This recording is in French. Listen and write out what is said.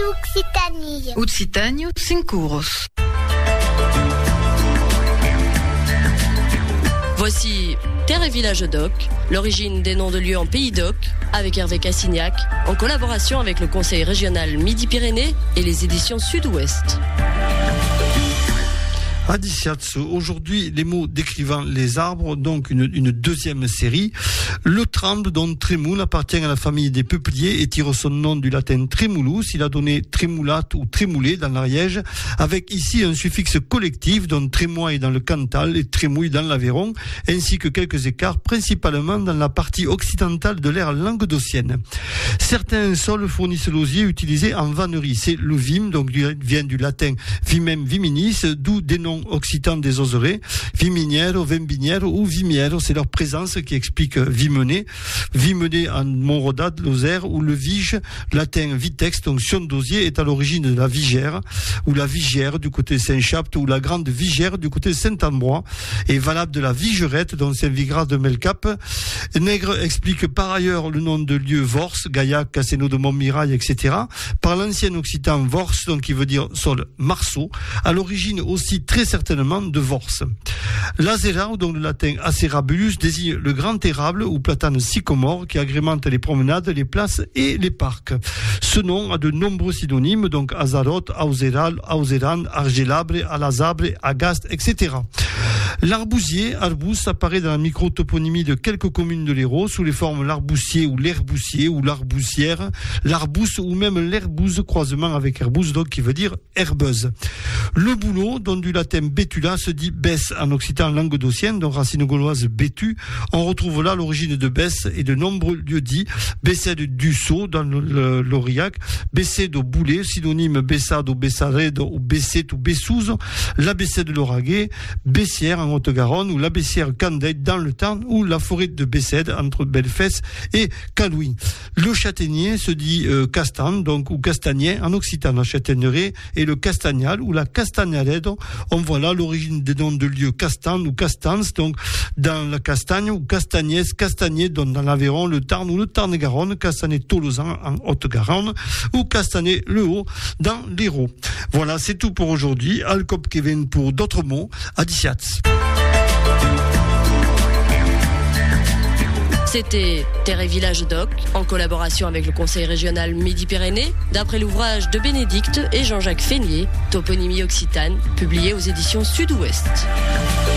Occitanie. Occitanie, 5 euros. Voici Terre et Village d'Oc, l'origine des noms de lieux en Pays d'Oc, avec Hervé Cassignac, en collaboration avec le Conseil régional Midi-Pyrénées et les éditions Sud-Ouest. Adiciats, aujourd'hui les mots décrivant les arbres, donc une deuxième série. Le tremble, dont trémoule, appartient à la famille des peupliers et tire son nom du latin tremulus. Il a donné tremulat ou trémoulé dans l'Ariège, avec ici un suffixe collectif dont trémoille dans le Cantal et trémouille dans l'Aveyron, ainsi que quelques écarts principalement dans la partie occidentale de l'aire languedocienne. Certains sols fournissent l'osier utilisé en vannerie. C'est le vim, donc vient du latin vimem viminis, d'où des noms occitans des oserets, viminière, vembinière ou vimière. C'est leur présence qui explique vimener. Vimener en Montrodade, Lozère, ou le vige, latin vitex, donc sion d'osier, est à l'origine de la vigère, ou la vigière du côté Saint-Chapt, ou la grande vigère du côté Saint-Ambrois, et valable de la vigerette, donc Saint-Vigras de Melcap. Nègre explique par ailleurs le nom de lieu Vors, Gaillac, Casséno de Montmirail, etc., par l'ancien occitan Vors, donc qui veut dire sol marceau, à l'origine aussi très certainement de Vors. L'azéra, dont le latin acerabulus, désigne le grand érable ou platane sycomore qui agrémente les promenades, les places et les parcs. Ce nom a de nombreux synonymes, donc azaroth, auséral, auséran, argélabre, alazabre, agaste, etc. L'arbousier, arbus, apparaît dans la micro-toponymie de quelques communes de l'Hérault sous les formes l'arboussier ou l'herboussier ou l'arboussière, l'arbousse ou même l'herbouse, croisement avec herbouse, donc qui veut dire herbeuse. Le bouleau, dont du latin bétula, se dit besse en occitan languedocien, dont racine gauloise bétu. On retrouve là l'origine de Besse et de nombreux lieux dits. Bessède du Sceau dans l'Aurillac, Bessède au Boulet, synonyme Bessade ou Bessared ou Bessette ou Bessouze, la Bessède de l'Auraguet, Bessière en Haute-Garonne, ou la Bessière Candette dans le Tarn, ou la forêt de Bessède entre Belfès et Calouis. Le châtaignier se dit castan, donc, ou castagnet en occitan, la châtaigneraie, et le castagnal ou la castagnarède. On voit là l'origine des noms de lieux castan ou castans, donc dans la Castagne, ou Castagnès, Castagnet, dans l'Aveyron, le Tarn ou le Tarn-et-Garonne, Castanet-Tolosan en Haute-Garonne, ou Castanet-le-Haut dans l'Hérault. Voilà, c'est tout pour aujourd'hui. Alcop Kevin pour d'autres mots. Adiciats. C'était Terre et Village d'Oc, en collaboration avec le Conseil régional Midi-Pyrénées, d'après l'ouvrage de Bénédicte et Jean-Jacques Fénier, Toponymie occitane, publié aux éditions Sud-Ouest.